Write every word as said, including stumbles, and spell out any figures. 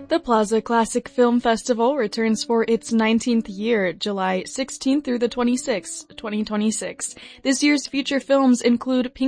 The Plaza Classic Film Festival returns for its nineteenth year, July sixteenth through the twenty-sixth, twenty twenty-six. This year's feature films include Pink